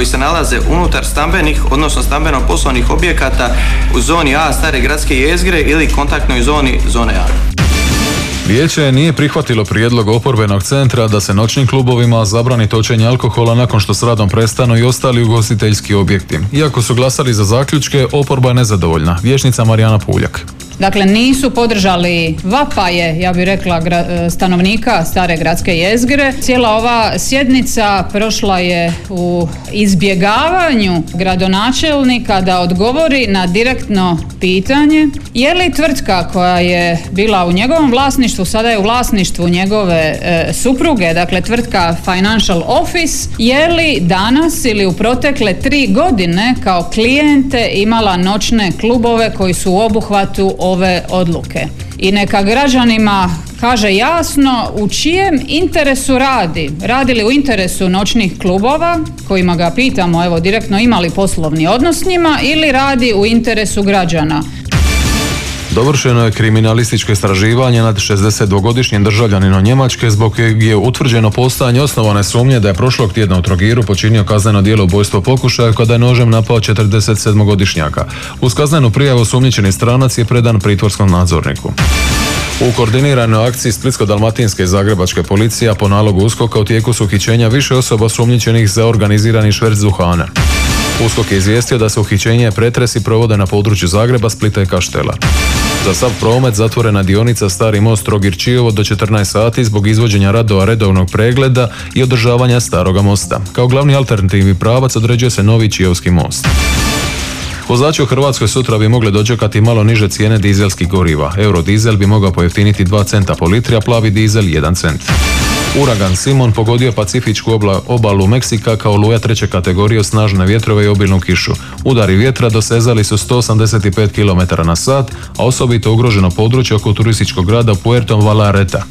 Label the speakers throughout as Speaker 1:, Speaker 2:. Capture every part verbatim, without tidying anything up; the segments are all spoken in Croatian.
Speaker 1: koji se nalaze unutar stambenih, odnosno stambeno-poslovnih objekata u zoni A stare gradske jezgre ili kontaktnoj zoni zone A.
Speaker 2: Vijeće nije prihvatilo prijedlog oporbenog centra da se noćnim klubovima zabrani točenje alkohola nakon što s radom prestanu i ostali ugostiteljski objekti. Iako su glasali za zaključke, oporba je nezadovoljna. Vijećnica Marijana Puljak.
Speaker 3: Dakle, nisu podržali vapaje, ja bih rekla, stanovnika stare gradske jezgre. Cijela ova sjednica prošla je u izbjegavanju gradonačelnika da odgovori na direktno pitanje je li tvrtka koja je bila u njegovom vlasništvu, sada je u vlasništvu njegove e, supruge, dakle tvrtka Financial Office, je li danas ili u protekle tri godine kao klijente imala noćne klubove koji su u obuhvatu ove odluke. I neka građanima kaže jasno u čijem interesu radi. Radi li u interesu noćnih klubova, kojima ga pitamo, evo direktno, ima li poslovni odnos s njima, ili radi u interesu građana.
Speaker 2: Dovršeno je kriminalističko istraživanje nad šezdesetdvogodišnjim državljaninom Njemačke zbog kojeg je utvrđeno postojanje osnovane sumnje da je prošlog tjedna u Trogiru počinio kazneno djelo ubojstvo pokušaja kada je nožem napao četrdesetsedmogodišnjaka. Uz kaznenu prijavu osumnjičeni stranac je predan pritvorskom nadzorniku. U koordiniranoj akciji Splitsko-dalmatinske i zagrebačke policija po nalogu USKOK-a u tijeku su uhićenja više osoba osumnjičenih za organizirani šverc duhana. USKOK je izvijestio da se uhićenje i pretresi provode na području Zagreba, Splita i Kaštela. Za sav promet zatvorena dionica Stari most Trogir-Čiovo do četrnaest sati zbog izvođenja radova redovnog pregleda i održavanja staroga mosta. Kao glavni alternativni pravac određuje se novi Čiovski most. Vozači u Hrvatskoj sutra bi mogli dočekati malo niže cijene dizelskih goriva. Eurodizel bi mogao pojeftiniti dva centa po litri, a plavi dizel jedan cent. Uragan Simon pogodio Pacifičku obla, obalu Meksika kao oluja treće kategorije, snažne vjetrove i obilnu kišu. Udari vjetra dosezali su sto osamdeset pet kilometara na sat, a osobito ugroženo područje oko turističkog grada Puerto Vallarta.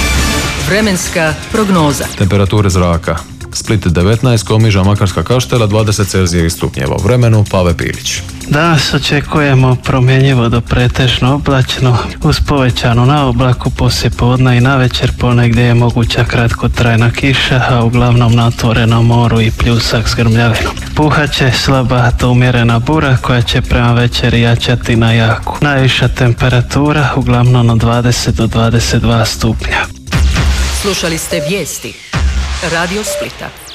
Speaker 4: Vremenska prognoza.
Speaker 2: Temperature zraka. Split devetnaest, Komiža, Makarska, Kaštela dvadeset Celzijevih stupnjeva. U vremenu Pave Pilić.
Speaker 5: Danas očekujemo promjenjivo do pretežno oblačno uz povećanu na oblaku poslijepodne i navečer, ponegdje je moguća kratkotrajna kiša, a uglavnom na otvorenom moru i pljusak s grmljavinom. Puhaće slaba do umjerena bura koja će prema večeri jačati na jaku. Najviša temperatura uglavnom od dvadeset do dvadeset dva stupnja.
Speaker 4: Slušali ste vijesti Radio Splita.